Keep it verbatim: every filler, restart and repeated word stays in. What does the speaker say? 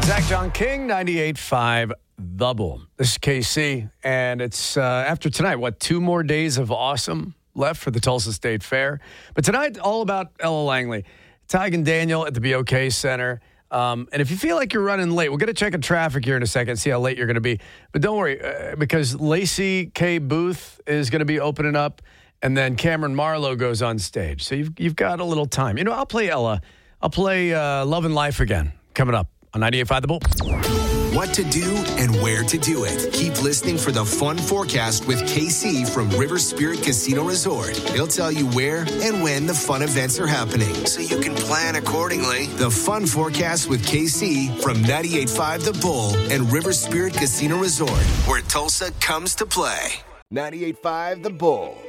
Zach John King, ninety-eight point five The Bull. This is K C, and it's uh, after tonight, what, two more days of awesome left for the Tulsa State Fair. But tonight, all about Ella Langley. Tig and Daniel at the B O K Center. Um, and if you feel like you're running late, we're going to check in traffic here in a second, see how late you're going to be. But don't worry, uh, because Lacey K. Booth is going to be opening up, and then Cameron Marlowe goes on stage. So you've, you've got a little time. You know, I'll play Ella. I'll play uh, Love and Life again, coming up on ninety-eight point five The Bull. What to do and where to do it. Keep listening for the fun forecast with K C from River Spirit Casino Resort. He'll tell you where and when the fun events are happening, so you can plan accordingly. The fun forecast with K C from ninety-eight point five The Bull and River Spirit Casino Resort, where Tulsa comes to play. ninety-eight point five The Bull.